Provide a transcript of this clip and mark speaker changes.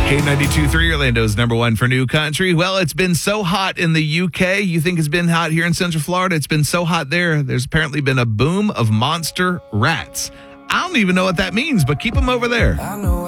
Speaker 1: K92.3, Orlando's number one for new country. Well, it's been so hot in the UK. You think it's been hot here in Central Florida? It's been so hot there. There's apparently been a boom of monster rats. I don't even know what that means, but keep them over there.